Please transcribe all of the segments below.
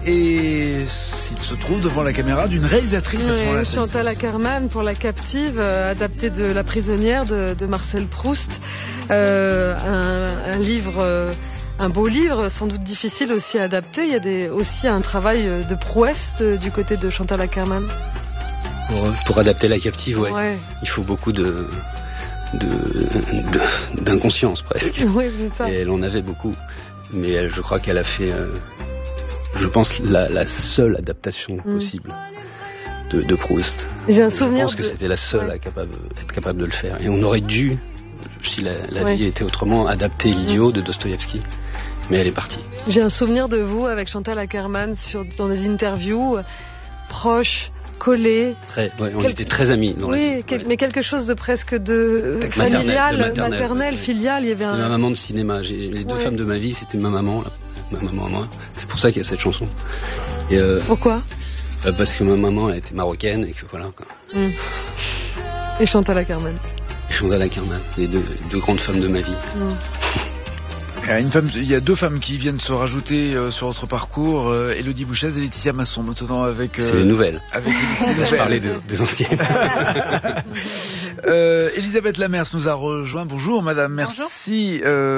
et il se trouve devant la caméra d'une réalisatrice à ce moment-là. Chantal Akerman pour La Captive, adaptée de La Prisonnière de Marcel Proust. Un livre, un beau livre, sans doute difficile aussi à adapter. Il y a aussi un travail de prouesse du côté de Chantal Akerman. Pour adapter La Captive, ouais. Il faut beaucoup d'inconscience presque. Oui, c'est ça. Et elle en avait beaucoup. Mais je crois qu'elle a fait, je pense, la seule adaptation possible de Proust. J'ai un souvenir. Je pense que c'était la seule à être capable de le faire. Et on aurait dû, si la vie était autrement, adapter L'Idiot de Dostoïevski. Mais elle est partie. J'ai un souvenir de vous avec Chantal Akerman dans des interviews proches, collés. On était très amis. Mais quelque chose de presque familial, maternel, filial. C'était ma maman de cinéma. Les deux femmes de ma vie, c'était ma maman à moi. C'est pour ça qu'il y a cette chanson. Et, pourquoi parce que ma maman, elle était marocaine et que voilà. Quoi. Et Chantal Akerman. Les deux grandes femmes de ma vie. Il y a deux femmes qui viennent se rajouter sur votre parcours, Élodie Bouchez et Laetitia Masson, maintenant avec... c'est les nouvelles. Je parlais des anciennes. Elisabeth Lamers nous a rejoint. Bonjour madame, merci.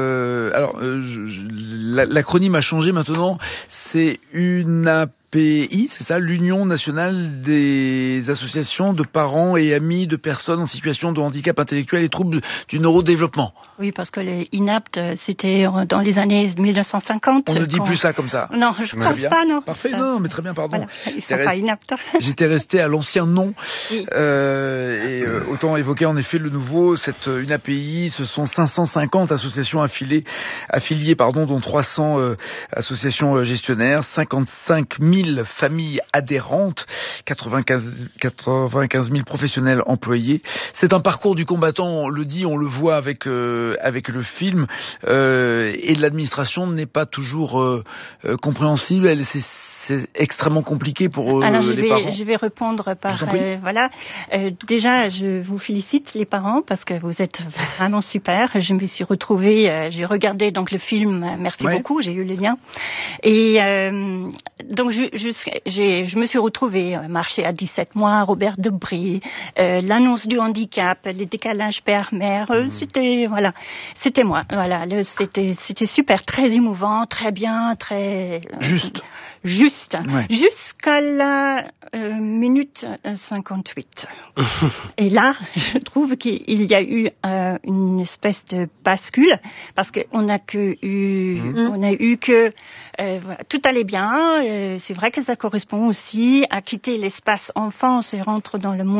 L'acronyme a changé maintenant, c'est UNAPI, c'est ça, l'Union nationale des associations de parents et amis de personnes en situation de handicap intellectuel et troubles du neurodéveloppement. Oui, parce que les inaptes, c'était dans les années 1950. On ne dit plus ça comme ça. Non, je ne pense pas, non. Parfait, non, mais très bien, pardon. Voilà, ils ne sont pas inaptes. J'étais resté à l'ancien nom. Oui. Autant évoquer en effet le nouveau, cette UNAPI, ce sont 550 associations affiliées, dont 300 associations gestionnaires, 55 000 familles adhérentes, 95 000 professionnels employés. C'est un parcours du combattant, on le dit, on le voit avec le film, et l'administration n'est pas toujours compréhensible. C'est extrêmement compliqué pour les parents. Je vais répondre par voilà. Déjà, je vous félicite les parents parce que vous êtes vraiment super. Je me suis retrouvée, j'ai regardé donc le film. Merci beaucoup, j'ai eu le lien. Et donc je me suis retrouvée marcher à 17 mois, Robert Debré, l'annonce du handicap, les décalages père-mère. C'était moi. Voilà, c'était super, très émouvant, très bien, très juste. Jusqu'à la minute 58. Et là, je trouve qu'il y a eu une espèce de bascule parce qu'on a eu que tout allait bien. C'est vrai que ça correspond aussi à quitter l'espace enfance et rentrer dans le monde